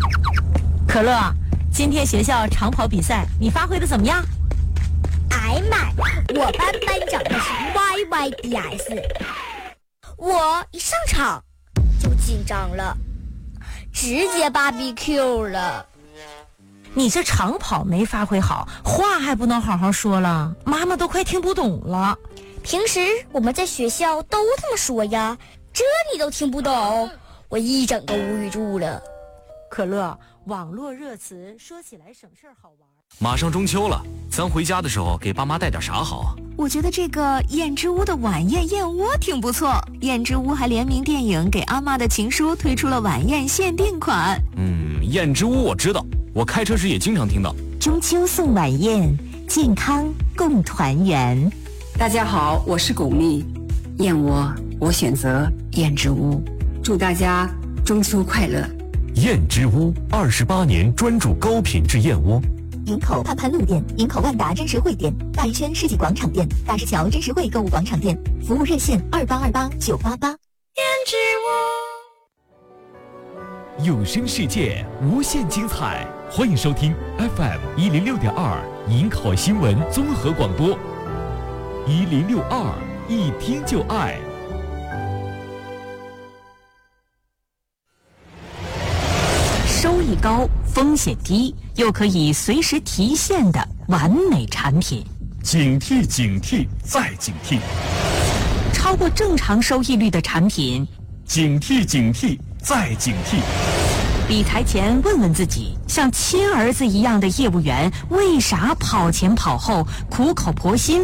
可乐，今天学校长跑比赛你发挥的怎么样？ 哎妈，我班班长的是 YYDS， 我一上场就紧张了，直接BBQ 了。 你这长跑没发挥好，话还不能好好说了，妈妈都快听不懂了。 平时我们在学校都这么说呀，这你都听不懂，我一整个无语住了。 可乐，网络热词说起来省事儿好玩。 马上中秋了，咱回家的时候给爸妈带点啥好啊？ 我觉得这个燕之屋的晚宴燕窝挺不错，燕之屋还联名电影《给阿妈的情书》推出了晚宴限定款。 燕之屋我知道，我开车时也经常听到。 中秋送晚宴，健康共团圆。 大家好，我是巩俐，燕窝我选择燕之屋，祝大家中秋快乐。 燕之屋28年专注高品质燕窝。 营口潘潘路店、营口万达真实汇店、大渔村世纪广场店、大石桥真实汇购物广场店，服务热线2828-988。 燕之屋，有声世界无限精彩，欢迎收听 FM106.2营口新闻综合广播，1062一听就爱。 收益高，风险低，又可以随时提现的完美产品。 警惕警惕再警惕， 超过正常收益率的产品， 警惕警惕再警惕。 理财前问问自己，像亲儿子一样的业务员为啥跑前跑后，苦口婆心